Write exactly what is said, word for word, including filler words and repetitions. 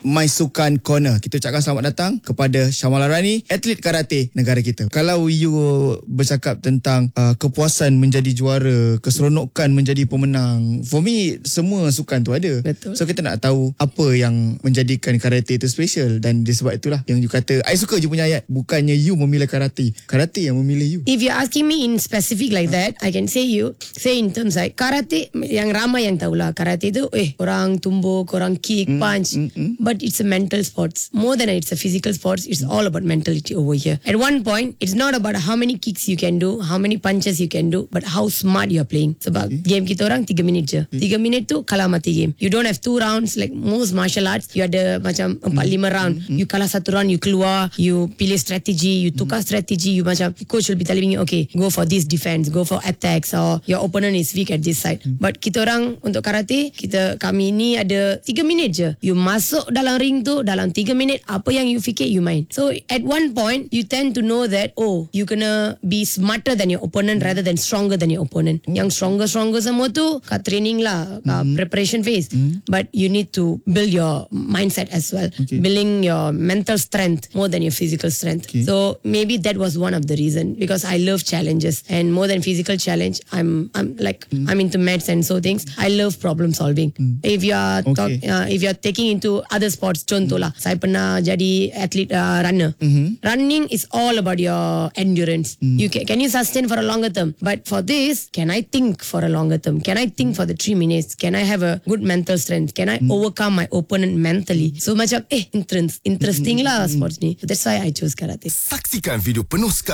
My Sukan Corner. Kita ucapkan selamat datang kepada Syamala Rani, atlet karate negara kita. Kalau you bercakap tentang uh, kepuasan menjadi juara, keseronokan menjadi pemenang, for me semua sukan tu ada. Betul. So kita nak tahu apa yang menjadikan karate tu special, dan disebab itulah yang you kata, I suka je punya ayat, bukannya you memilih karate, karate yang memilih you. If you're asking me in specific like that, I can say you say in terms like karate, yang ramai yang tahulah karate tu eh korang tumbuk, korang kick, mm, punch, mm, mm. but it's a mental sports more than it's a physical sports. It's all about mentality over here. At one point, it's not about how many kicks you can do, how many punches you can do, but how smart you're playing. Sebab okay. game kita orang tiga minit je. tiga minit tu kalah mati game. You don't have two rounds like most martial arts. You ada macam empat lima round. Mm. You kalah satu round, you keluar, you pilih strategi, you tukar mm. strategi, you macam coach will be telling you, okay, go for this defense, go for attacks, or your opponent is weak at this side. Mm. But kita orang untuk karate, kita kami ni ada tiga minit je. You masuk dalam ring tu dalam tiga minit, apa yang you fikir you main. So at one point you tend to know that oh, you kena be smarter than your opponent rather than stronger than your opponent. Mm. Yang stronger stronger semua tu kat training lah, kat mm. preparation phase. Mm. But you need to build your mindset as well. Okay. Building your mental strength more than your physical strength. Okay. So maybe that was one of the reason, because I love challenges, and more than physical challenge, I'm I'm like mm. I'm into maths and so things. I love problem solving. Mm. If you are okay. talk, uh, if you are taking into other sports, contohlah, mm. saya pernah jadi atlet uh, runner. Mm-hmm. Running is all about your endurance. Mm. You can, can you sustain for a longer term? But for this, can I think for a longer term? Can I think for the three minutes? Can I have a good mental strength? Can I mm. overcome my opponent mentally? So macam eh interest, interesting mm-hmm. lah sports ni. So that's why I chose karate. Saksikan video penuh sekali